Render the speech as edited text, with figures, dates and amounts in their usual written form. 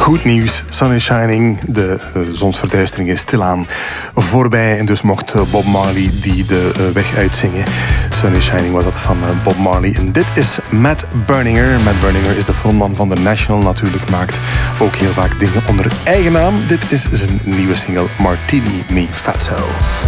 Goed nieuws, sun is shining, de zonsverduistering is stilaan voorbij. En dus mocht Bob Marley die de weg uitzingen. Sun is shining was dat van Bob Marley. En dit is Matt Berninger. Matt Berninger is de frontman van The National natuurlijk. Maakt ook heel vaak dingen onder eigen naam. Dit is zijn nieuwe single Martini Me Fatso.